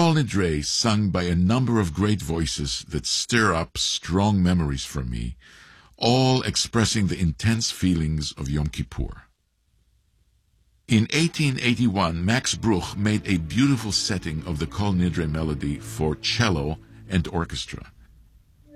Kol Nidre, sung by a number of great voices that stir up strong memories for me, all expressing the intense feelings of Yom Kippur. In 1881, Max Bruch made a beautiful setting of the Kol Nidre melody for cello and orchestra.